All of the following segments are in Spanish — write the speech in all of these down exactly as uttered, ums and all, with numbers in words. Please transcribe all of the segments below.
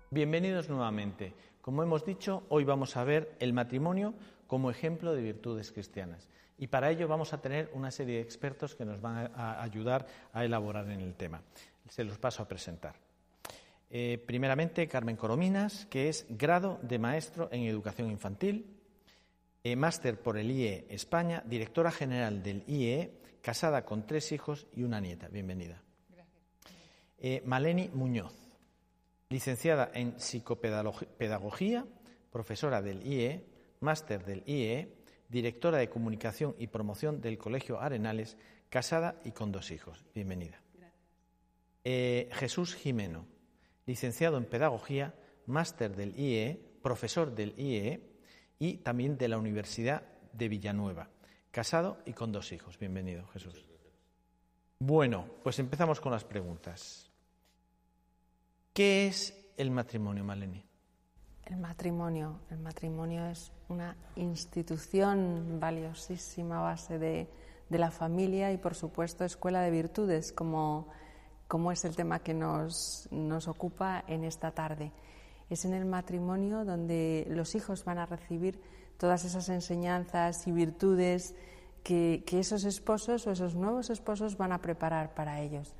Bienvenidos nuevamente. Como hemos dicho, hoy vamos a ver el matrimonio como ejemplo de virtudes cristianas. Y para ello vamos a tener una serie de expertos que nos van a ayudar a elaborar en el tema. Se los paso a presentar. Eh, primeramente, Carmen Corominas, que es grado de maestro en educación infantil, eh, máster por el I E España, directora general del I E, casada con tres hijos y una nieta. Bienvenida. Gracias. Eh, Maleni Muñoz, licenciada en psicopedagogía, profesora del I E, máster del I E, directora de comunicación y promoción del Colegio Arenales, casada y con dos hijos. Bienvenida. Eh, Jesús Jimeno, licenciado en pedagogía, máster del I E, profesor del I E y también de la Universidad de Villanueva, casado y con dos hijos. Bienvenido, Jesús. Bueno, pues empezamos con las preguntas. ¿Qué es el matrimonio, Maleni? El matrimonio, el matrimonio es una institución valiosísima, base de, de la familia y, por supuesto, escuela de virtudes, como, como es el tema que nos, nos ocupa en esta tarde. Es en el matrimonio donde los hijos van a recibir todas esas enseñanzas y virtudes que, que esos esposos o esos nuevos esposos van a preparar para ellos.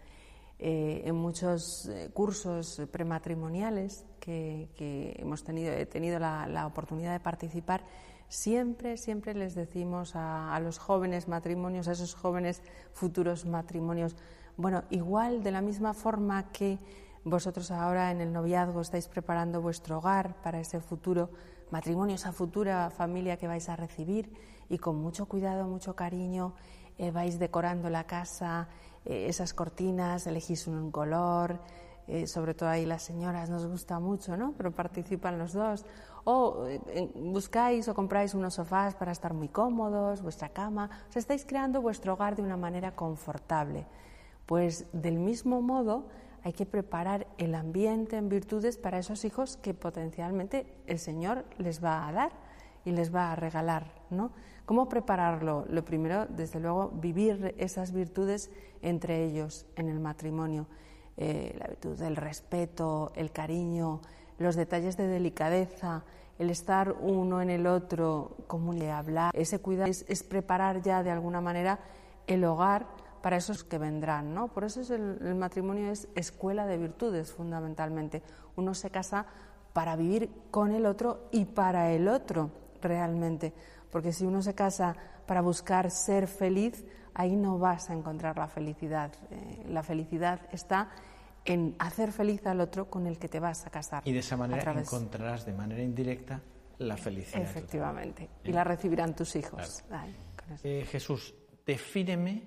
Eh, en muchos eh, cursos prematrimoniales que, que hemos tenido, he tenido la, la oportunidad de participar, siempre, siempre les decimos a, a los jóvenes matrimonios, a esos jóvenes futuros matrimonios, bueno, igual de la misma forma que vosotros ahora en el noviazgo estáis preparando vuestro hogar para ese futuro matrimonio, esa futura familia que vais a recibir, y con mucho cuidado, mucho cariño, eh, vais decorando la casa, esas cortinas, elegís un color, eh, sobre todo ahí las señoras nos gusta mucho, ¿no? Pero participan los dos. O eh, buscáis o compráis unos sofás para estar muy cómodos, vuestra cama. O sea, estáis creando vuestro hogar de una manera confortable. Pues del mismo modo hay que preparar el ambiente en virtudes para esos hijos que potencialmente el Señor les va a dar y les va a regalar, ¿no? ¿Cómo prepararlo? Lo primero, desde luego, vivir esas virtudes entre ellos en el matrimonio. Eh, la virtud del respeto, el cariño, los detalles de delicadeza, el estar uno en el otro, como le hablar. Ese cuidado es, es preparar ya de alguna manera el hogar para esos que vendrán, ¿no? Por eso es el, el matrimonio es escuela de virtudes, fundamentalmente. Uno se casa para vivir con el otro y para el otro, realmente. Porque si uno se casa para buscar ser feliz, ahí no vas a encontrar la felicidad. Eh, la felicidad está en hacer feliz al otro con el que te vas a casar. Y de esa manera través... encontrarás de manera indirecta la felicidad. Efectivamente. Total. Y la recibirán tus hijos. Claro. Ay, con eso. Eh, Jesús, defíneme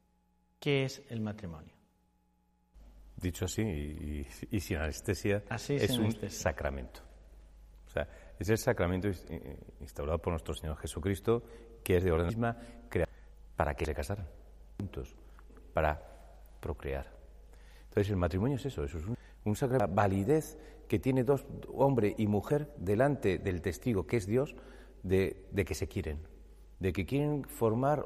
qué es el matrimonio. Dicho así y, y, y sin anestesia, así, es sin un anestesia. sacramento. O sea, es el sacramento instaurado por nuestro Señor Jesucristo, que es de orden misma, para que se casaran juntos, para procrear. Entonces el matrimonio es eso, eso es un, un sacramento, la validez que tiene dos, hombre y mujer, delante del testigo que es Dios, de, de que se quieren, de que quieren formar